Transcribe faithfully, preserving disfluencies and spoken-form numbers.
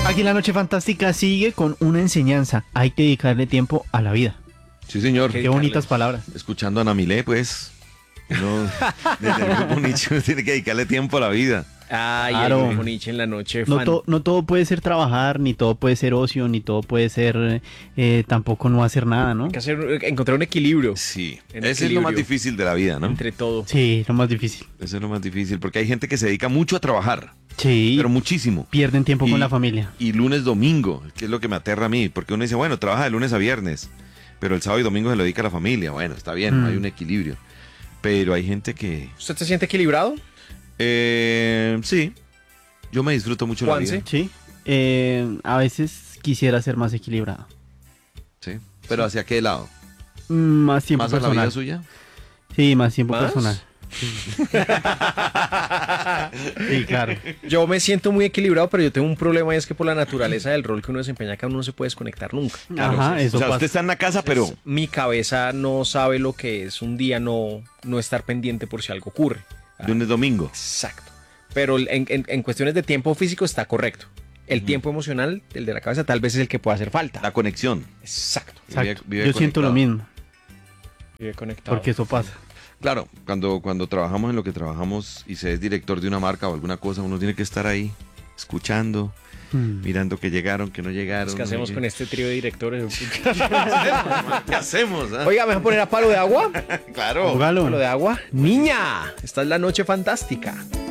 Aquí la Noche Fantástica sigue con una enseñanza. Hay que dedicarle tiempo a la vida. Sí, señor. Qué bonitas palabras. Escuchando a Ana Milé, pues, uno desde el grupo Nietzsche tiene que dedicarle tiempo a la vida. Ay, Claro. el grupo Nietzsche en la noche. No, fan. to- no todo puede ser trabajar, ni todo puede ser ocio, ni todo puede ser eh, tampoco no hacer nada, ¿no? Hay que hacer, encontrar un equilibrio Sí, En ese es equilibrio. lo más difícil de la vida, ¿no? entre todo. Sí, lo más difícil. Eso es lo más difícil, porque hay gente que se dedica mucho a trabajar, Sí, pero muchísimo. pierden tiempo Y- con la familia. Y lunes, domingo, que es lo que me aterra a mí, porque uno dice, bueno, trabaja de lunes a viernes, pero el sábado y domingo se lo dedica a la familia. Bueno, está bien, Mm. hay un equilibrio. Pero hay gente que... ¿Usted se siente equilibrado? Eh, sí, yo me disfruto mucho la Juanse. vida. Sí, eh, a veces quisiera ser más equilibrado. Sí. ¿Pero hacia qué lado? Mm, Más tiempo ¿Más a la vida personal. suya? Sí, más tiempo ¿Más? personal. Sí, claro. Yo me siento muy equilibrado, pero yo tengo un problema y es que por la naturaleza del rol que uno desempeña acá uno no se puede desconectar nunca. Ajá, eso o sea, pasa. usted está en la casa, pero... Mi cabeza no sabe lo que es un día no, no estar pendiente por si algo ocurre. Lunes, domingo. Exacto. Pero en, en- en cuestiones de tiempo físico está correcto. El tiempo emocional, el de la cabeza, tal vez es el que puede hacer falta. La conexión. Exacto. Vive- Exacto. vive Yo siento lo conectado. mismo, Vive conectado. porque eso pasa. Claro, cuando, cuando trabajamos en lo que trabajamos y se es director de una marca o alguna cosa, uno tiene que estar ahí, escuchando, Mm. mirando que llegaron, que no llegaron. ¿Qué hacemos con este trío de directores? ¿Qué hacemos? ah? Oiga, ¿me voy a poner a palo de agua? Claro. Póngalo. Palo de agua. Niña, esta es la noche fantástica.